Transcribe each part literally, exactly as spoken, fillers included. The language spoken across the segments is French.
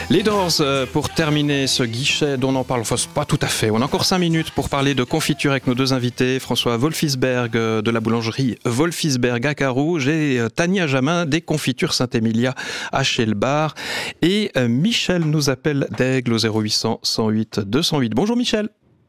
Les Doors, euh, pour terminer ce guichet dont on en parle, enfin pas tout à fait, on a encore cinq minutes pour parler de confiture avec nos deux invités, François Wolfisberg euh, de la boulangerie Wolfisberg à Carouge et euh, Tania Jamin des confitures Saint-Émilia à Chelbar. Et euh, Michel nous appelle d'Aigle au zéro huit cents, cent huit, deux cent huit. Bonjour Michel.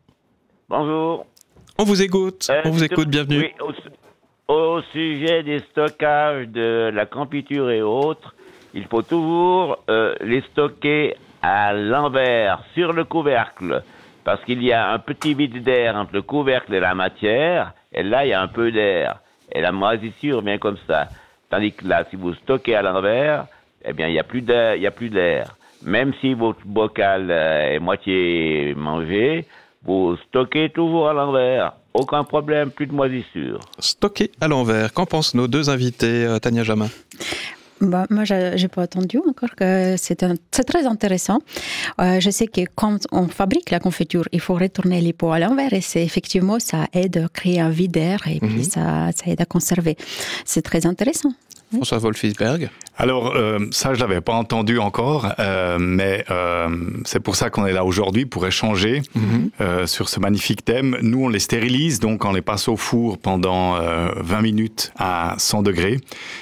Bonjour. On vous écoute, Euh, on vous écoute, bienvenue. Oui, au, au sujet des stockages de la confiture et autres, il faut toujours euh, les stocker à l'envers, sur le couvercle, parce qu'il y a un petit vide d'air entre le couvercle et la matière, et là, il y a un peu d'air. Et la moisissure vient comme ça. Tandis que là, si vous stockez à l'envers, eh bien, il n'y a plus d'air, il y a plus d'air. Même si votre bocal euh, est moitié mangé, vous stockez toujours à l'envers. Aucun problème, plus de moisissure. Stocker à l'envers. Qu'en pensent nos deux invités, euh, Tania Jamin? Bah, moi, je n'ai pas entendu encore que c'est, un, c'est très intéressant. Euh, je sais que quand on fabrique la confiture, il faut retourner les pots à l'envers et c'est effectivement, ça aide à créer un vide d'air et mm-hmm. puis ça, ça aide à conserver. C'est très intéressant. François Wolfisberg. Alors, euh, ça, je ne l'avais pas entendu encore, euh, mais euh, c'est pour ça qu'on est là aujourd'hui, pour échanger mm-hmm. euh, sur ce magnifique thème. Nous, on les stérilise, donc on les passe au four pendant euh, vingt minutes à cent degrés.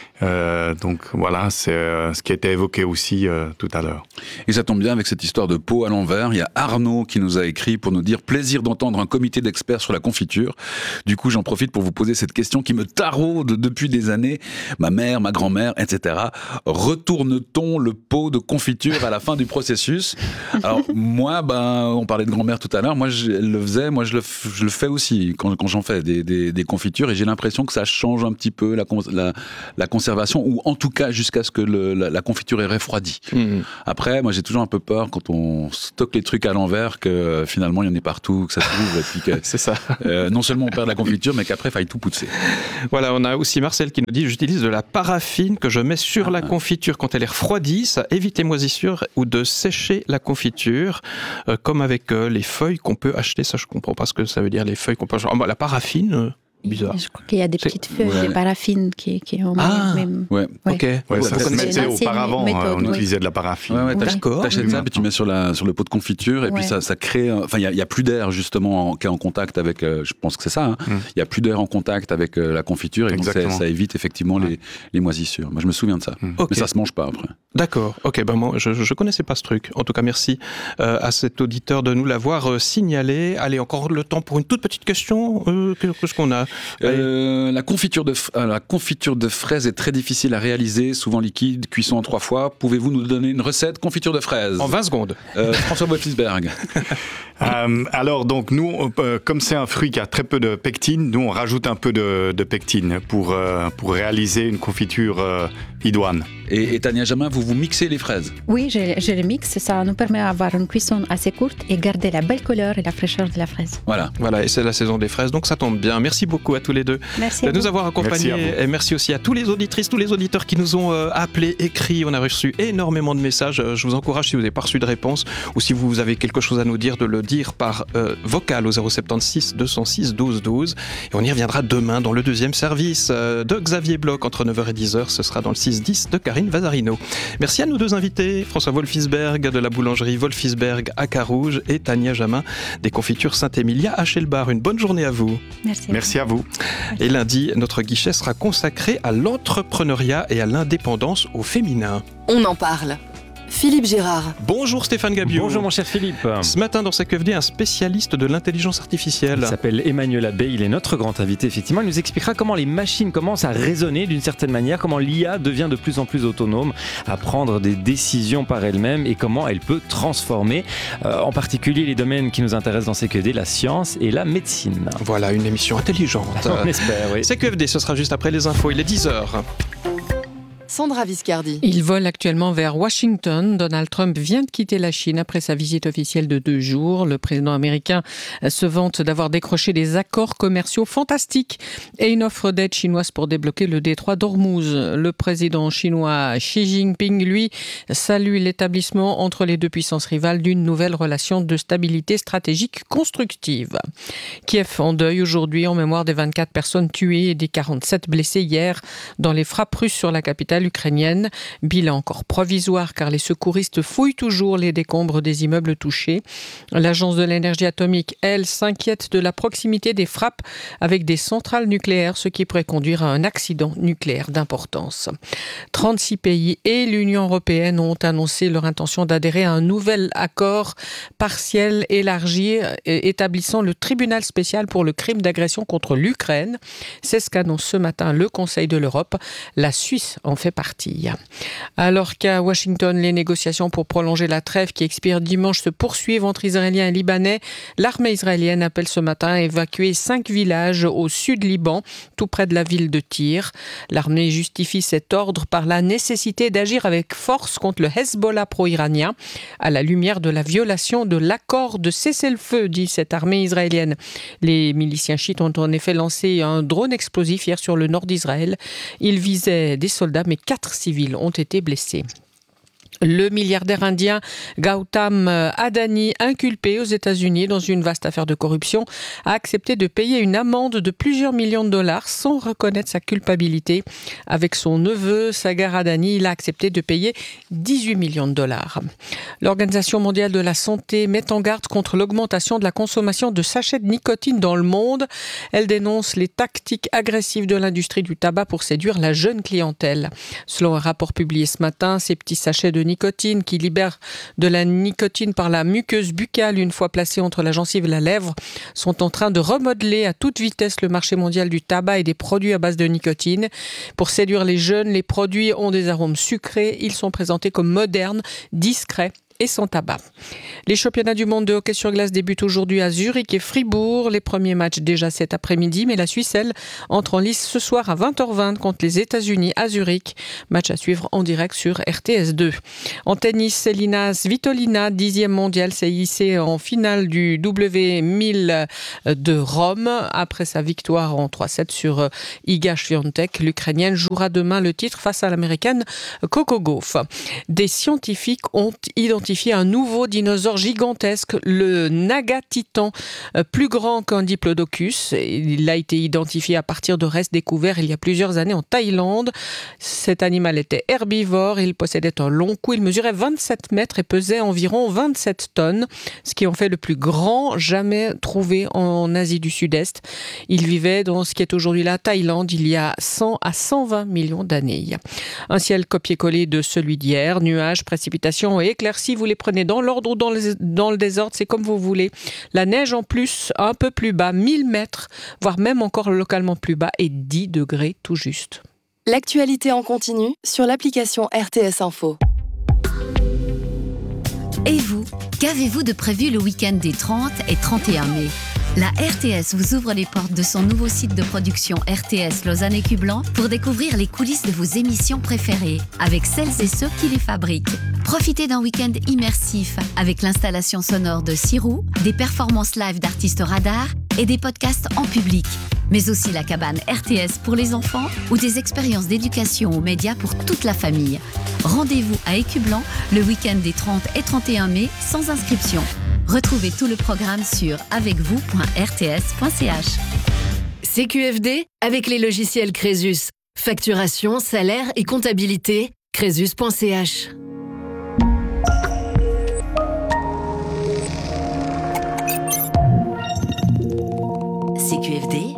Euh, donc voilà, c'est euh, ce qui a été évoqué aussi euh, tout à l'heure. Et ça tombe bien avec cette histoire de pot à l'envers. Il y a Arnaud qui nous a écrit pour nous dire « Plaisir d'entendre un comité d'experts sur la confiture ». Du coup, j'en profite pour vous poser cette question qui me taraude depuis des années. Ma mère, ma grand-mère, et cetera. Retourne-t-on le pot de confiture à la fin du processus? Alors moi, ben, on parlait de grand-mère tout à l'heure. Moi, je elle le faisais. Moi, je le, je le fais aussi quand, quand j'en fais des, des, des confitures. Et j'ai l'impression que ça change un petit peu la, la, la conservation. Ou en tout cas jusqu'à ce que le, la, la confiture est refroidie. Mmh. Après, moi j'ai toujours un peu peur quand on stocke les trucs à l'envers que euh, finalement il y en ait partout, que ça s'ouvre et puis que c'est ça. Euh, non seulement on perd la confiture, mais qu'après il faille tout pousser. Voilà, on a aussi Marcel qui nous dit j'utilise de la paraffine que je mets sur ah. la confiture quand elle est refroidie, ça évite les moisissures ou de sécher la confiture, euh, comme avec euh, les feuilles qu'on peut acheter. Ça je comprends pas ce que ça veut dire les feuilles qu'on peut acheter. Oh, bah, la paraffine. Euh... Bizarre. Je crois qu'il y a des c'est... petites feuilles ouais. de paraffine qui, qui ont ah, même. Ouais. ouais. Ok. Ouais, ça se mettait auparavant. Méthode, on oui. utilisait de la paraffine. Ouais, ouais, D'accord. T'achètes oui. ça, puis tu mets sur la sur le pot de confiture, et ouais. puis ça ça crée. Enfin, il y a il y a plus d'air justement en, qui est en contact avec. Euh, je pense que c'est ça. Il hein. mm. y a plus d'air en contact avec euh, la confiture, et donc ça, ça évite effectivement ouais. les les moisissures. Moi, je me souviens de ça. Mm. Okay. Mais ça se mange pas après. D'accord. Ok. Ben moi, je je connaissais pas ce truc. En tout cas, merci euh, à cet auditeur de nous l'avoir euh, signalé. Allez, encore le temps pour une toute petite question. Euh, qu'est-ce qu'on a? Euh, la confiture de f... la confiture de fraises est très difficile à réaliser, souvent liquide, cuisson en trois fois. Pouvez-vous nous donner une recette confiture de fraises? En vingt secondes. Euh, François Wolfisberg. euh, alors donc nous, euh, comme c'est un fruit qui a très peu de pectine, nous on rajoute un peu de, de pectine pour euh, pour réaliser une confiture euh, idoine. Et, et Tania Jamin, vous vous mixez les fraises? Oui, je, je les mixe. Ça nous permet d'avoir une cuisson assez courte et garder la belle couleur et la fraîcheur de la fraise. Voilà, voilà. Et c'est la saison des fraises, donc ça tombe bien. Merci beaucoup à tous les deux merci de nous vous. avoir accompagnés. Merci et merci aussi à tous les auditrices, tous les auditeurs qui nous ont euh, appelés, écrits. On a reçu énormément de messages. Je vous encourage, si vous n'avez pas reçu de réponse ou si vous avez quelque chose à nous dire, de le dire par euh, vocal au zéro sept six deux zéro six douze douze. Et on y reviendra demain dans le deuxième service euh, de Xavier Bloch entre neuf heures et dix heures. Ce sera dans le six dix de Karine Vazarino. Merci à nos deux invités, François Wolfisberg de la boulangerie Wolfisberg à Carouge et Tania Jamin des confitures Saint-Émilia à Chelbar. Une bonne journée à vous. Merci. Merci à vous. Et lundi, notre guichet sera consacré à l'entrepreneuriat et à l'indépendance au féminin. On en parle. Philippe Gérard. Bonjour Stéphane Gabiot. Bonjour mon cher Philippe. Ce matin dans C Q F D, un spécialiste de l'intelligence artificielle. Il s'appelle Emmanuel Abbé, il est notre grand invité effectivement. Il nous expliquera comment les machines commencent à raisonner d'une certaine manière, comment l'I A devient de plus en plus autonome, à prendre des décisions par elle-même et comment elle peut transformer euh, en particulier les domaines qui nous intéressent dans C Q F D, la science et la médecine. Voilà, une émission intelligente. On espère, oui. C Q F D, ce sera juste après les infos, il est dix heures. Sandra Viscardi. Il vole actuellement vers Washington. Donald Trump vient de quitter la Chine après sa visite officielle de deux jours. Le président américain se vante d'avoir décroché des accords commerciaux fantastiques et une offre d'aide chinoise pour débloquer le détroit d'Ormuz. Le président chinois Xi Jinping, lui, salue l'établissement entre les deux puissances rivales d'une nouvelle relation de stabilité stratégique constructive. Kiev en deuil aujourd'hui en mémoire des vingt-quatre personnes tuées et des quarante-sept blessées hier dans les frappes russes sur la capitale capitale ukrainienne. Bilan encore provisoire car les secouristes fouillent toujours les décombres des immeubles touchés. L'agence de l'énergie atomique, elle, s'inquiète de la proximité des frappes avec des centrales nucléaires, ce qui pourrait conduire à un accident nucléaire d'importance. trente-six pays et l'Union européenne ont annoncé leur intention d'adhérer à un nouvel accord partiel élargi établissant le tribunal spécial pour le crime d'agression contre l'Ukraine. C'est ce qu'annonce ce matin le Conseil de l'Europe. La Suisse en fait partie. Alors qu'à Washington, les négociations pour prolonger la trêve qui expire dimanche se poursuivent entre Israéliens et Libanais, l'armée israélienne appelle ce matin à évacuer cinq villages au sud Liban, tout près de la ville de Tyr. L'armée justifie cet ordre par la nécessité d'agir avec force contre le Hezbollah pro-iranien, à la lumière de la violation de l'accord de cessez-le-feu, dit cette armée israélienne. Les miliciens chiites ont en effet lancé un drone explosif hier sur le nord d'Israël. Il visait des soldats, mais quatre civils ont été blessés. Le milliardaire indien Gautam Adani, inculpé aux États-Unis dans une vaste affaire de corruption, a accepté de payer une amende de plusieurs millions de dollars sans reconnaître sa culpabilité. Avec son neveu Sagar Adani, il a accepté de payer dix-huit millions de dollars. L'Organisation mondiale de la santé met en garde contre l'augmentation de la consommation de sachets de nicotine dans le monde. Elle dénonce les tactiques agressives de l'industrie du tabac pour séduire la jeune clientèle. Selon un rapport publié ce matin, ces petits sachets de nicotine qui libèrent de la nicotine par la muqueuse buccale une fois placés entre la gencive et la lèvre sont en train de remodeler à toute vitesse le marché mondial du tabac et des produits à base de nicotine. Pour séduire les jeunes, les produits ont des arômes sucrés. Ils sont présentés comme modernes, discrets et sans tabac. Les championnats du monde de hockey sur glace débutent aujourd'hui à Zurich et Fribourg. Les premiers matchs déjà cet après-midi, mais la Suisse, elle, entre en lice ce soir à vingt heures vingt contre les États-Unis à Zurich. Match à suivre en direct sur R T S deux. En tennis, Elina Svitolina, dixième mondiale, s'est hissée en finale du W mille de Rome. Après sa victoire en trois sept sur Iga Swiatek, l'Ukrainienne jouera demain le titre face à l'Américaine Coco Gauff. Des scientifiques ont identifié un nouveau dinosaure gigantesque, le Nagatitan, plus grand qu'un diplodocus. Il a été identifié à partir de restes découverts il y a plusieurs années en Thaïlande. Cet animal était herbivore, il possédait un long cou, il mesurait vingt-sept mètres et pesait environ vingt-sept tonnes, ce qui en fait le plus grand jamais trouvé en Asie du Sud-Est. Il vivait dans ce qui est aujourd'hui la Thaïlande il y a cent à cent vingt millions d'années. Un ciel copié-collé de celui d'hier, nuages, précipitations et éclaircies. Vous les prenez dans l'ordre ou dans, les, dans le désordre, c'est comme vous voulez. La neige en plus, un peu plus bas, mille mètres, voire même encore localement plus bas, et dix degrés tout juste. L'actualité en continu sur l'application R T S Info. Et vous, qu'avez-vous de prévu le week-end des trente et trente et un mai ? La R T S vous ouvre les portes de son nouveau site de production R T S Lausanne et Cublan pour découvrir les coulisses de vos émissions préférées avec celles et ceux qui les fabriquent. Profitez d'un week-end immersif avec l'installation sonore de Sirou, des performances live d'artistes radars et des podcasts en public. Mais aussi la cabane R T S pour les enfants ou des expériences d'éducation aux médias pour toute la famille. Rendez-vous à Écublan le week-end des trente et trente et un mai sans inscription. Retrouvez tout le programme sur avec vous point r t s point c h. C Q F D avec les logiciels Crésus. Facturation, salaire et comptabilité, crésus point c h. C Q F D.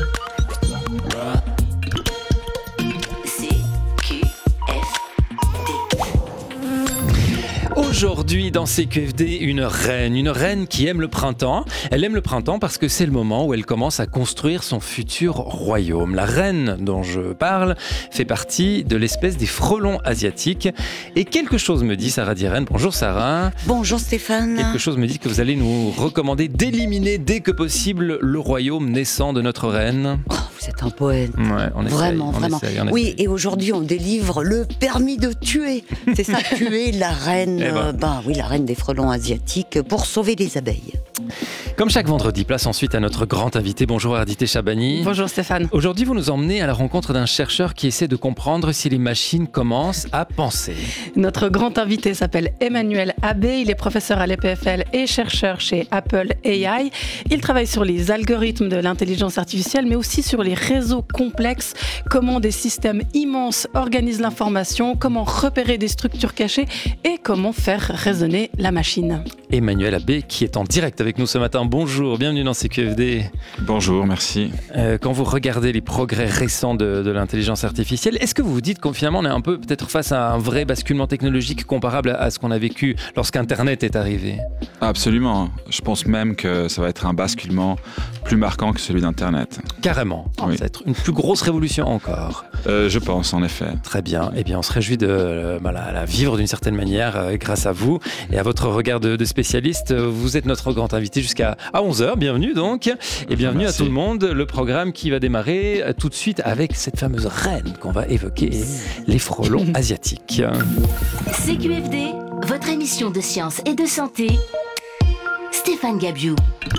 Aujourd'hui, dans C Q F D, une reine, une reine qui aime le printemps. Elle aime le printemps parce que c'est le moment où elle commence à construire son futur royaume. La reine dont je parle fait partie de l'espèce des frelons asiatiques. Et quelque chose me dit, Sarah Diren, bonjour Sarah. Bonjour Stéphane. Quelque chose me dit que vous allez nous recommander d'éliminer dès que possible le royaume naissant de notre reine. Oh, vous êtes un poète. Ouais, on essaye, vraiment, on vraiment. essaye, on oui, essaye. et aujourd'hui on délivre le permis de tuer. C'est ça, tuer la reine. Eh ben. Euh, bah oui, la reine des frelons asiatiques pour sauver les abeilles. Comme chaque vendredi, place ensuite à notre grand invité. Bonjour Ardité Chabani. Bonjour Stéphane. Aujourd'hui, vous nous emmenez à la rencontre d'un chercheur qui essaie de comprendre si les machines commencent à penser. Notre grand invité s'appelle Emmanuel Abbé. Il est professeur à l'E P F L et chercheur chez Apple A I. Il travaille sur les algorithmes de l'intelligence artificielle, mais aussi sur les réseaux complexes, comment des systèmes immenses organisent l'information, comment repérer des structures cachées et comment faire raisonner la machine. Emmanuel Abbé qui est en direct avec nous ce matin. Bonjour, bienvenue dans C Q F D. Bonjour, merci. Euh, quand vous regardez les progrès récents de, de l'intelligence artificielle, est-ce que vous vous dites qu'on finalement on est un peu peut-être face à un vrai basculement technologique comparable à, à ce qu'on a vécu lorsqu'Internet est arrivé ? Absolument. Je pense même que ça va être un basculement plus marquant que celui d'Internet. Carrément. Oui. Ça va être une plus grosse révolution encore. Euh, je pense, en effet. Très bien. Eh bien, on se réjouit de euh, bah, la, la vivre d'une certaine manière euh, grâce à vous et à votre regard de, de spécialiste. Vous êtes notre grand invité jusqu'à à onze heures. Bienvenue donc. Et bienvenue Merci. à tout le monde. Le programme qui va démarrer euh, tout de suite avec cette fameuse reine qu'on va évoquer, les frelons asiatiques. C Q F D, votre émission de science et de santé. Stéphane Gabiou.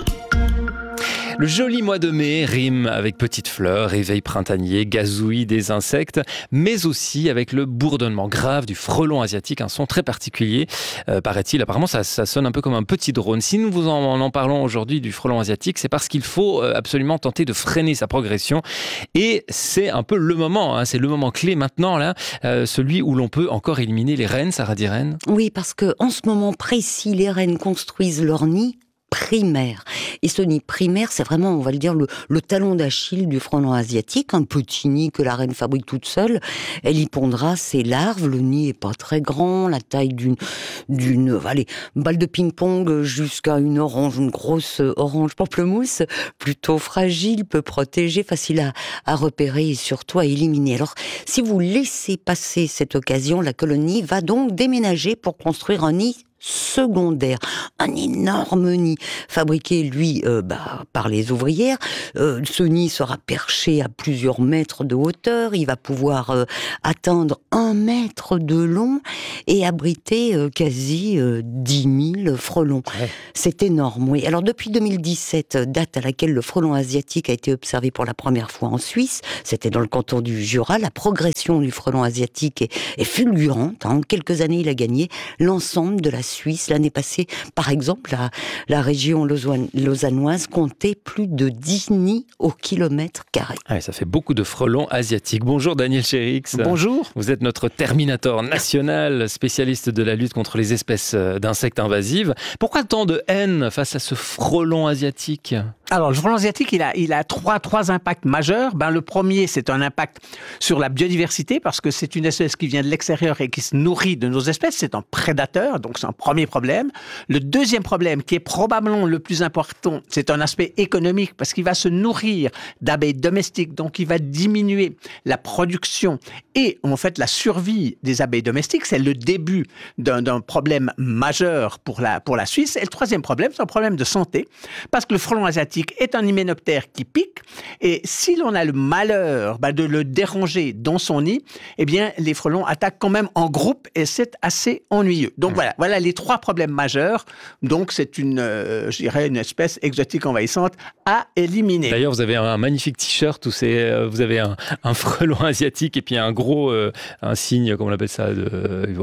Le joli mois de mai rime avec petites fleurs, réveil printanier, gazouillis des insectes, mais aussi avec le bourdonnement grave du frelon asiatique, un son très particulier, euh, paraît-il. Apparemment, ça, ça sonne un peu comme un petit drone. Si nous vous en, en parlons aujourd'hui du frelon asiatique, c'est parce qu'il faut euh, absolument tenter de freiner sa progression. Et c'est un peu le moment, hein, c'est le moment clé maintenant, là, euh, celui où l'on peut encore éliminer les rennes, Sarah Diren. Oui, parce qu'en ce moment précis, les rennes construisent leur nid primaire. Et ce nid primaire, c'est vraiment, on va le dire, le, le talon d'Achille du frelon asiatique, un petit nid que la reine fabrique toute seule. Elle y pondra ses larves. Le nid est pas très grand, la taille d'une, d'une, allez, balle de ping-pong jusqu'à une orange, une grosse orange pamplemousse, plutôt fragile, peu protégée, facile à, à repérer et surtout à éliminer. Alors, si vous laissez passer cette occasion, la colonie va donc déménager pour construire un nid secondaire, un énorme nid fabriqué, lui, euh, bah, par les ouvrières. Euh, ce nid sera perché à plusieurs mètres de hauteur, il va pouvoir euh, atteindre un mètre de long et abriter euh, quasi euh, dix mille frelons. Ouais. C'est énorme, oui. Alors depuis deux mille dix-sept, date à laquelle le frelon asiatique a été observé pour la première fois en Suisse, c'était dans le canton du Jura, la progression du frelon asiatique est, est fulgurante. En quelques années, il a gagné l'ensemble de la Suisse. L'année passée, par exemple, la, la région lausannoise comptait plus de dix nids au kilomètre carré. Ah, ça fait beaucoup de frelons asiatiques. Bonjour Daniel Chérix. Bonjour. Vous êtes notre terminator national, spécialiste de la lutte contre les espèces d'insectes invasives. Pourquoi tant de haine face à ce frelon asiatique ? Alors, le frelon asiatique, il a, il a trois, trois impacts majeurs. Ben, le premier, c'est un impact sur la biodiversité, parce que c'est une espèce qui vient de l'extérieur et qui se nourrit de nos espèces. C'est un prédateur, donc c'est un premier problème. Le deuxième problème, qui est probablement le plus important, c'est un aspect économique, parce qu'il va se nourrir d'abeilles domestiques, donc il va diminuer la production et, en fait, la survie des abeilles domestiques. C'est le début d'un, d'un problème majeur pour la, pour la Suisse. Et le troisième problème, c'est un problème de santé, parce que le frelon asiatique est un hyménoptère qui pique, et si l'on a le malheur bah, de le déranger dans son nid, eh bien, les frelons attaquent quand même en groupe, et c'est assez ennuyeux. Donc mmh. voilà, voilà les trois problèmes majeurs. Donc c'est une, euh, je dirais, une espèce exotique envahissante à éliminer. D'ailleurs, vous avez un magnifique t-shirt où c'est, euh, vous avez un, un frelon asiatique et puis un gros, euh, un signe, comment on appelle ça, de,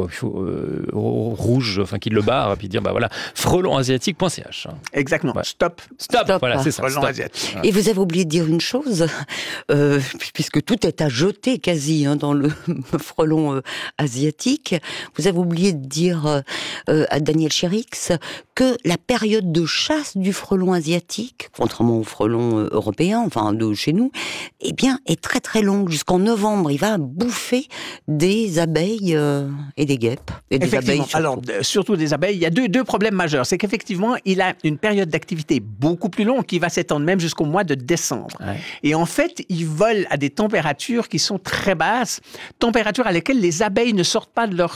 euh, rouge, enfin qui le barre, et puis dire, bah voilà, frelon asiatique point c h. Exactement. Ouais. Stop. Stop. Stop. Voilà, c'est ça. Frelon asiatique. Et vous avez oublié de dire une chose, euh, puisque tout est à jeter quasi hein, dans le frelon euh, asiatique. Vous avez oublié de dire euh, à Daniel Chérix que la période de chasse du frelon asiatique, contrairement au frelon euh, européen, enfin de chez nous, eh bien, est très très longue. Jusqu'en novembre, il va bouffer des abeilles euh, et des guêpes. Et des Effectivement. Abeilles, surtout. Alors, euh, surtout des abeilles. Il y a deux, deux problèmes majeurs. C'est qu'effectivement, il a une période d'activité beaucoup plus longue qui va s'étendre même jusqu'au mois de décembre. Ouais. Et en fait, il vole à des températures qui sont très basses, températures à lesquelles les abeilles ne sortent pas de leur ruche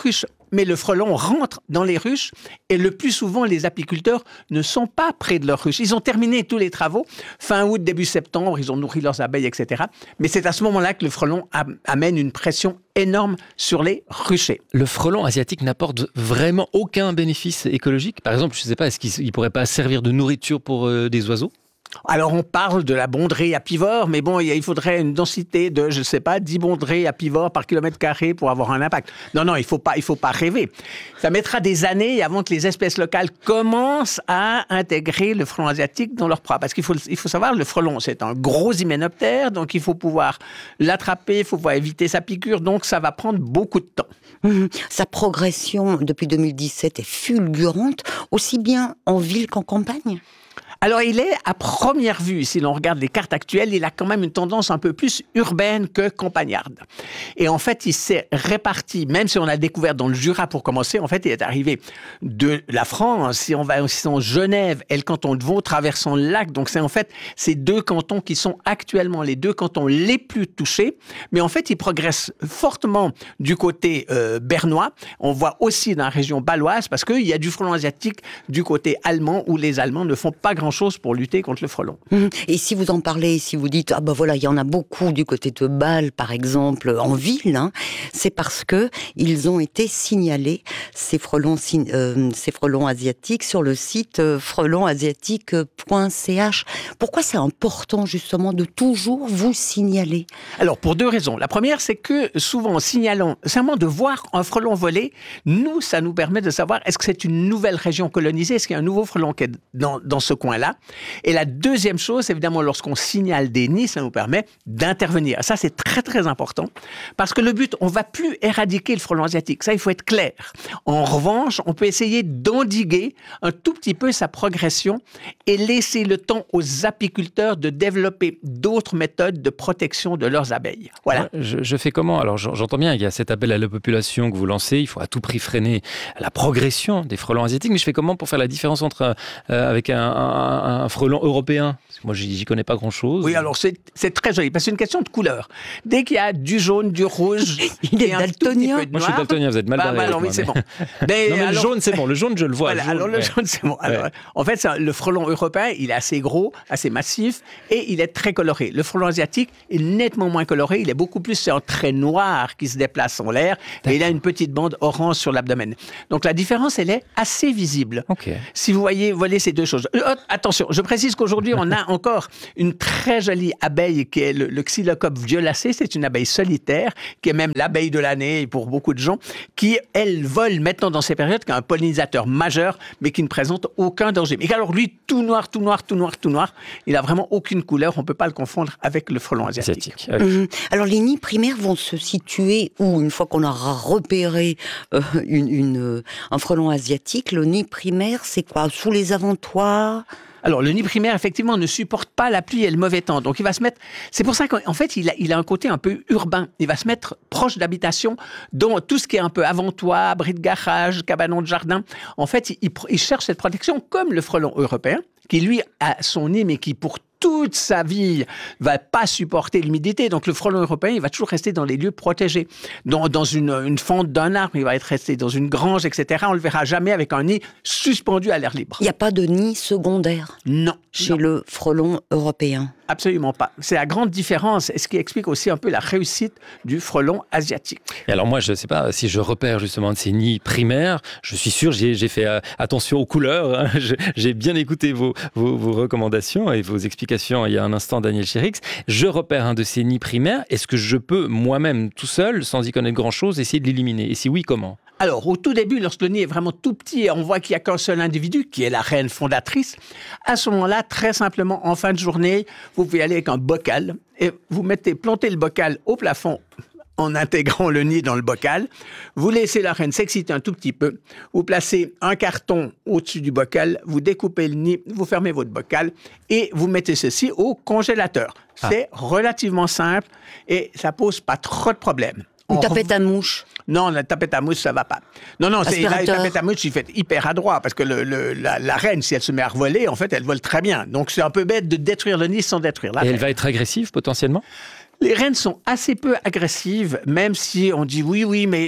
mais le frelon rentre dans les ruches et le plus souvent, les apiculteurs ne sont pas près de leurs ruches. Ils ont terminé tous les travaux. Fin août, début septembre, ils ont nourri leurs abeilles, et cetera. Mais c'est à ce moment-là que le frelon am- amène une pression énorme sur les ruchers. Le frelon asiatique n'apporte vraiment aucun bénéfice écologique. Par exemple, je ne sais pas, est-ce qu'il ne pourrait pas servir de nourriture pour euh, des oiseaux ? Alors, on parle de la bondrée apivore, mais bon, il faudrait une densité de, je ne sais pas, dix bondrées apivores par kilomètre carré pour avoir un impact. Non, non, il ne faut pas, il faut pas rêver. Ça mettra des années avant que les espèces locales commencent à intégrer le frelon asiatique dans leur proie. Parce qu'il faut, il faut savoir, le frelon, c'est un gros hyménoptère, donc il faut pouvoir l'attraper, il faut pouvoir éviter sa piqûre, donc ça va prendre beaucoup de temps. Mmh. Sa progression depuis deux mille dix-sept est fulgurante, aussi bien en ville qu'en campagne. Alors, il est, à première vue, si l'on regarde les cartes actuelles, il a quand même une tendance un peu plus urbaine que campagnarde. Et en fait, il s'est réparti, même si on a découvert dans le Jura pour commencer, en fait, il est arrivé de la France, si on va aussi en Genève et le canton de Vaud, traversant le lac. Donc, c'est en fait ces deux cantons qui sont actuellement les deux cantons les plus touchés. Mais en fait, il progresse fortement du côté euh, bernois. On voit aussi dans la région baloise, parce qu'il y a du frelon asiatique du côté allemand, où les Allemands ne font pas grand chose pour lutter contre le frelon. Et si vous en parlez, si vous dites, ah ben voilà, il y en a beaucoup du côté de Bâle, par exemple, en ville, hein, c'est parce que ils ont été signalés, ces frelons, euh, ces frelons asiatiques, sur le site euh, frelon asiatique point c h. Pourquoi c'est important, justement, de toujours vous signaler ? Alors, pour deux raisons. La première, c'est que souvent, en signalant, simplement de voir un frelon voler, nous, ça nous permet de savoir est-ce que c'est une nouvelle région colonisée, est-ce qu'il y a un nouveau frelon qui est dans, dans ce coin-là. Et la deuxième chose, évidemment, lorsqu'on signale des nids, ça nous permet d'intervenir. Ça, c'est très, très important, parce que le but, on ne va plus éradiquer le frelon asiatique. Ça, il faut être clair. En revanche, on peut essayer d'endiguer un tout petit peu sa progression et laisser le temps aux apiculteurs de développer d'autres méthodes de protection de leurs abeilles. Voilà. Je, je fais comment ? Alors, j'entends bien, il y a cet appel à la population que vous lancez, il faut à tout prix freiner la progression des frelons asiatiques, mais je fais comment pour faire la différence entre, euh, avec un, un Un, un frelon européen? Parce que moi, j'y connais pas grand-chose. Oui, alors c'est, c'est très joli, parce que c'est une question de couleur. Dès qu'il y a du jaune, du rouge, il est daltonien. Moi, je suis daltonien, vous êtes mal barré. Bah, alors, oui, c'est mais... bon. Mais, non, mais alors... le jaune, c'est bon. Le jaune, je le vois. Voilà, le jaune, alors, le ouais. jaune, c'est bon. Alors, ouais. En fait, c'est un, le frelon européen, il est assez gros, assez massif, et il est très coloré. Le frelon asiatique est nettement moins coloré. Il est beaucoup plus, c'est un trait noir qui se déplace en l'air, et il a une petite bande orange sur l'abdomen. Donc, la différence, elle est assez visible. Okay. Si vous voyez voler ces deux choses. Euh, attention, je précise qu'aujourd'hui, on a encore une très jolie abeille qui est le, le Xylocope violacé. C'est une abeille solitaire, qui est même l'abeille de l'année pour beaucoup de gens, qui, elle, vole maintenant dans ces périodes, qui est un pollinisateur majeur, mais qui ne présente aucun danger. Mais alors lui, tout noir, tout noir, tout noir, tout noir, il n'a vraiment aucune couleur. On ne peut pas le confondre avec le frelon asiatique. asiatique. Mmh. Alors les nids primaires vont se situer où, une fois qu'on aura repéré euh, une, une, un frelon asiatique, le nid primaire, c'est quoi ? Sous les aventoirs ? Alors, le nid primaire, effectivement, ne supporte pas la pluie et le mauvais temps. Donc, il va se mettre... C'est pour ça qu'en fait, il a, il a un côté un peu urbain. Il va se mettre proche d'habitation, dont tout ce qui est un peu avant-toit, abri de garage, cabanon de jardin. En fait, il, il cherche cette protection comme le frelon européen, qui, lui, a son nid, mais qui, pour toute sa vie, va pas supporter l'humidité. Donc, le frelon européen, il va toujours rester dans les lieux protégés. Dans, dans une, une fente d'un arbre, il va être resté dans une grange, et cetera. On le verra jamais avec un nid suspendu à l'air libre. Il n'y a pas de nid secondaire? Non. Chez non. le frelon européen? Absolument pas. C'est la grande différence, et ce qui explique aussi un peu la réussite du frelon asiatique. Et alors moi, je ne sais pas, si je repère justement de ces nids primaires, je suis sûr, j'ai, j'ai fait euh, attention aux couleurs, hein, je, j'ai bien écouté vos, vos, vos recommandations et vos explications il y a un instant, Daniel Chérix. Je repère un de ces nids primaires, est-ce que je peux moi-même, tout seul, sans y connaître grand-chose, essayer de l'éliminer? Et si oui, comment? Alors, au tout début, lorsque le nid est vraiment tout petit et on voit qu'il n'y a qu'un seul individu, qui est la reine fondatrice, à ce moment-là, très simplement, en fin de journée, vous pouvez aller avec un bocal et vous mettez, plantez le bocal au plafond en intégrant le nid dans le bocal. Vous laissez la reine s'exciter un tout petit peu. Vous placez un carton au-dessus du bocal, vous découpez le nid, vous fermez votre bocal et vous mettez ceci au congélateur. Ah. C'est relativement simple et ça pose pas trop de problèmes. Une tapette à mouche? Non, la tapette à mouche, ça va pas. Non, non, c'est, la tapette à mouche, il fait hyper adroit, parce que le, le, la, la reine, si elle se met à voler, en fait, elle vole très bien. Donc, c'est un peu bête de détruire le nid sans détruire la Et reine. elle va être agressive, potentiellement? Les reines sont assez peu agressives, même si on dit oui, oui, mais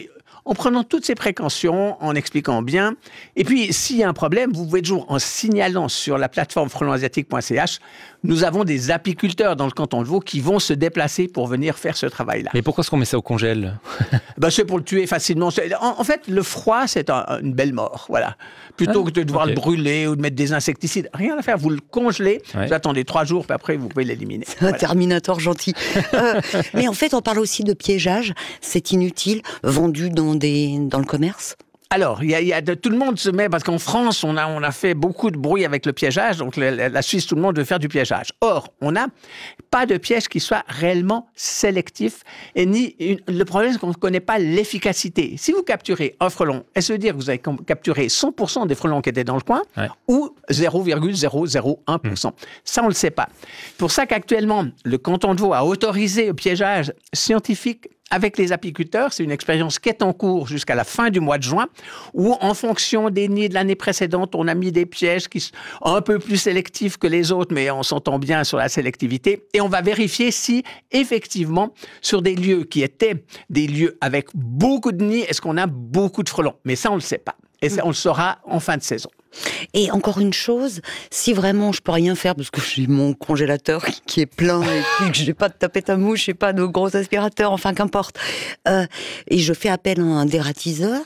en prenant toutes ces précautions, en expliquant bien. Et puis, s'il y a un problème, vous pouvez toujours, en signalant sur la plateforme frelon asiatique point c h, nous avons des apiculteurs dans le canton de Vaud qui vont se déplacer pour venir faire ce travail-là. Mais pourquoi est-ce qu'on met ça au congèle? Ben, c'est pour le tuer facilement. En, en fait, le froid, c'est un, une belle mort. Voilà. Plutôt ah, que de devoir okay. le brûler ou de mettre des insecticides, rien à faire. Vous le congelez, ouais. vous attendez trois jours, puis après, vous pouvez l'éliminer. C'est un voilà. Terminator gentil. euh, mais en fait, on parle aussi de piégeage. C'est inutile, vendu dans, des, dans le commerce. Alors, il y a, y a de, tout le monde se met, parce qu'en France, on a, on a fait beaucoup de bruit avec le piégeage, donc la, la Suisse, tout le monde veut faire du piégeage. Or, on n'a pas de piège qui soit réellement sélectif, et ni une, le problème, c'est qu'on ne connaît pas l'efficacité. Si vous capturez un frelon, est-ce que ça veut dire que vous avez capturé cent pour cent des frelons qui étaient dans le coin, ouais. ou zéro virgule zéro zéro un pour cent? Mmh. Ça, on ne le sait pas. Pour ça qu'actuellement, le canton de Vaud a autorisé le piégeage scientifique avec les apiculteurs. C'est une expérience qui est en cours jusqu'à la fin du mois de juin, où en fonction des nids de l'année précédente, on a mis des pièges qui sont un peu plus sélectifs que les autres, mais on s'entend bien sur la sélectivité. Et on va vérifier si, effectivement, sur des lieux qui étaient des lieux avec beaucoup de nids, est-ce qu'on a beaucoup de frelons? Mais ça, on ne le sait pas. Et ça, on le saura en fin de saison. Et encore une chose, si vraiment je peux rien faire parce que j'ai mon congélateur qui est plein et puis que j'ai pas de tapette à mouche, j'ai pas de gros aspirateurs, enfin qu'importe, euh, et je fais appel à un dératiseur,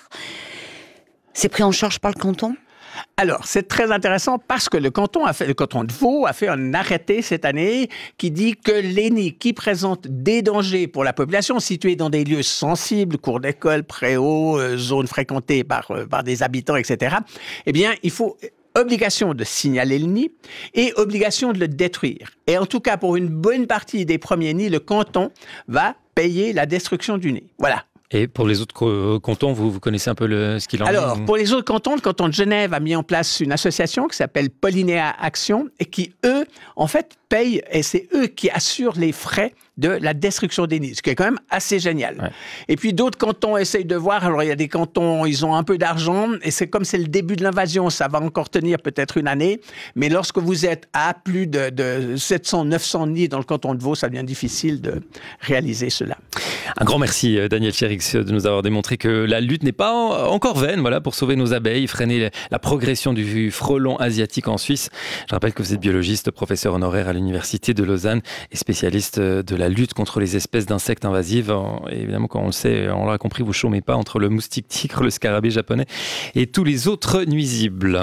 c'est pris en charge par le canton ? Alors, c'est très intéressant parce que le canton, a fait, le canton de Vaud a fait un arrêté cette année qui dit que les nids qui présentent des dangers pour la population situés dans des lieux sensibles, cours d'école, préaux, euh, zones fréquentées par, euh, par des habitants, et cetera, eh bien, il faut obligation de signaler le nid et obligation de le détruire. Et en tout cas, pour une bonne partie des premiers nids, le canton va payer la destruction du nid. Voilà. Et pour les autres cantons, vous, vous connaissez un peu le, ce qu'il en est? Alors, pour les autres cantons, le canton de Genève a mis en place une association qui s'appelle Polynéa Action et qui, eux, en fait, payent, et c'est eux qui assurent les frais de la destruction des nids, ce qui est quand même assez génial. Ouais. Et puis d'autres cantons essayent de voir, alors il y a des cantons, ils ont un peu d'argent, et c'est comme c'est le début de l'invasion, ça va encore tenir peut-être une année, mais lorsque vous êtes à plus de, de sept cents, neuf cents nids dans le canton de Vaud, ça devient difficile de réaliser cela. Un grand merci Daniel Chérix de nous avoir démontré que la lutte n'est pas encore vaine, voilà, pour sauver nos abeilles, freiner la progression du frelon asiatique en Suisse. Je rappelle que vous êtes biologiste, professeur honoraire à l'Université de Lausanne et spécialiste de la lutte contre les espèces d'insectes invasives. Et évidemment, quand on le sait, on l'a compris, vous ne chômez pas entre le moustique tigre, le scarabée japonais et tous les autres nuisibles.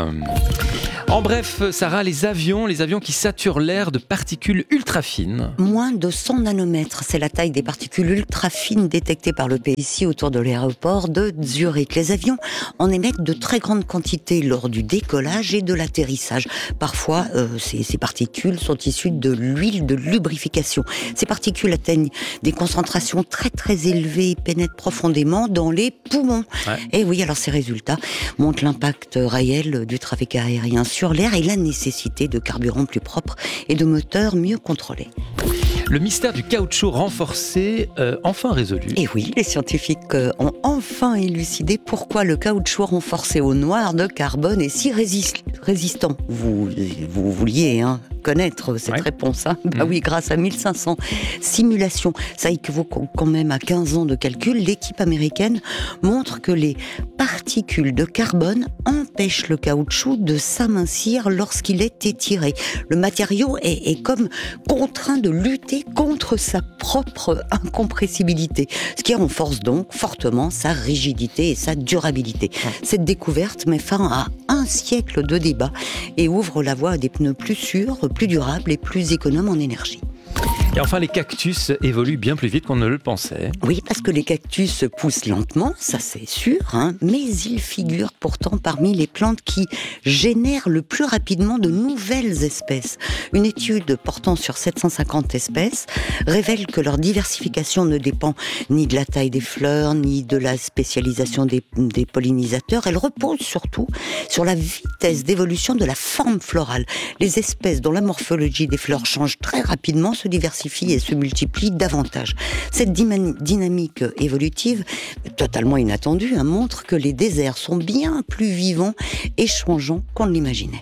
En bref, Sarah, les avions, les avions qui saturent l'air de particules ultra fines. Moins de cent nanomètres, c'est la taille des particules ultra fines détectées par le P S I autour de l'aéroport de Zurich. Les avions en émettent de très grandes quantités lors du décollage et de l'atterrissage. Parfois, euh, ces, ces particules sont issues de l'huile de lubrification. Ces particules atteignent des concentrations très très élevées et pénètrent profondément dans les poumons. Ouais. Et oui, alors ces résultats montrent l'impact réel du trafic aérien sur l'air et la nécessité de carburant plus propre et de moteurs mieux contrôlés. Le mystère du caoutchouc renforcé, euh, enfin résolu. Et oui, les scientifiques ont enfin élucidé pourquoi le caoutchouc renforcé au noir de carbone est si résist- résistant. Vous, vous vouliez hein, connaître cette ouais. réponse. Hein bah mmh. oui, grâce à mille cinq cents simulations, ça équivaut quand même à quinze ans de calcul, l'équipe américaine montre que les particules de carbone empêchent le caoutchouc de s'amincir lorsqu'il est étiré. Le matériau est, est comme contraint de lutter contre sa propre incompressibilité, ce qui renforce donc fortement sa rigidité et sa durabilité. Cette découverte met fin à un siècle de débat et ouvre la voie à des pneus plus sûrs, plus durables et plus économes en énergie. Et enfin, les cactus évoluent bien plus vite qu'on ne le pensait. Oui, parce que les cactus poussent lentement, ça c'est sûr, hein, mais ils figurent pourtant parmi les plantes qui génèrent le plus rapidement de nouvelles espèces. Une étude portant sur sept cent cinquante espèces révèle que leur diversification ne dépend ni de la taille des fleurs, ni de la spécialisation des, des pollinisateurs. Elle repose surtout sur la vitesse d'évolution de la forme florale. Les espèces dont la morphologie des fleurs change très rapidement se diversifient et se multiplient davantage. Cette dynamique évolutive, totalement inattendue, hein, montre que les déserts sont bien plus vivants et changeants qu'on ne l'imaginait.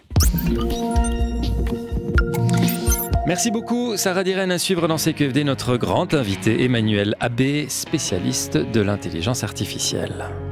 Merci beaucoup Sarah Diren. À suivre dans C Q F D notre grand invité Emmanuel Abbé, spécialiste de l'intelligence artificielle.